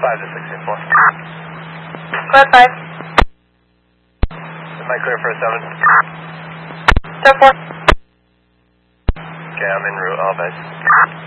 5 to 684. Clear 5. Am I clear for a 7? Step 4. Okay, I'm en route, all base.